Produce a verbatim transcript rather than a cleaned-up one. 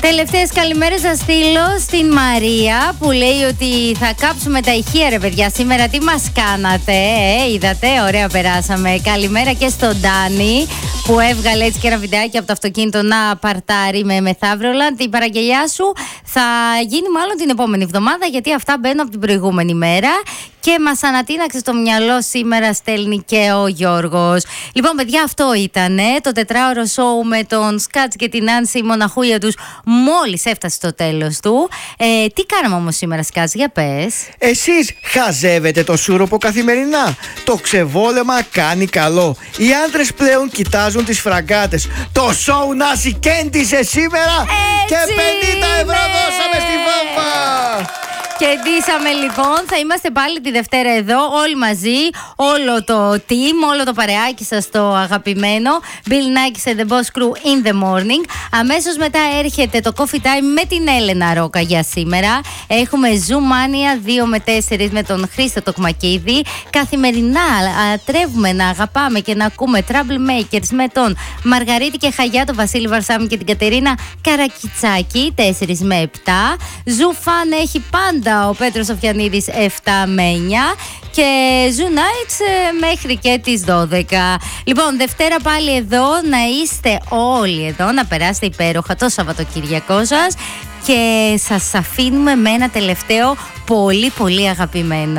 Τελευταίες καλημέρες θα στείλω στην Μαρία που λέει ότι θα κάψουμε τα ηχεία ρε παιδιά σήμερα. Τι μας κάνατε, ε, είδατε, ωραία περάσαμε. Καλημέρα και στον Ντάνι που έβγαλε έτσι και ένα βιντεάκι από το αυτοκίνητο να παρτάρει με μεθαύριολα. Την παραγγελιά σου θα γίνει μάλλον την επόμενη εβδομάδα, γιατί αυτά μπαίνουν από την προηγούμενη μέρα. Και μας ανατείναξε στο μυαλό σήμερα, στέλνει και ο Γιώργος. Λοιπόν, παιδιά, αυτό ήταν το τετράωρο σοου με τον Σκάτς και την Άνση, η μοναχούια τους μόλις έφτασε στο τέλος του. Ε, τι κάναμε όμως σήμερα, Σκάτς, για πες. Εσείς χαζεύετε το σούροπο καθημερινά. Το ξεβόλεμα κάνει καλό. Οι άντρες πλέον κοιτάζουν τις φραγκάτες. Το σοου Νάση κέντησε σήμερα. Έτσι, και πενήντα ευρώ ναι. δώσαμε στη βόμβα. Κερδίσαμε λοιπόν, θα είμαστε πάλι τη Δευτέρα εδώ, όλοι μαζί, όλο το team, όλο το παρεάκι σας το αγαπημένο. Bill Nackis and the Boss Crew in the morning. Αμέσως μετά έρχεται το Coffee Time με την Έλενα Ρόκα για σήμερα. Έχουμε Zoom Mania δύο με τέσσερα με τον Χρήστο Τοκμακίδη. Καθημερινά τρέβουμε να αγαπάμε και να ακούμε Troublemakers με τον Μαργαρίτη και Χαγιά, τον Βασίλη Βαρσάμι και την Κατερίνα Καρακιτσάκη τέσσερα με επτά. Zoo Fun έχει πάντα ο Πέτρος Σοφιανίδης επτά με εννιά και Zoo Nights μέχρι και τις δώδεκα. Λοιπόν, Δευτέρα πάλι εδώ, να είστε όλοι εδώ, να περάσετε υπέροχα το Σαββατοκυριακό σας και σας αφήνουμε με ένα τελευταίο πολύ πολύ αγαπημένο.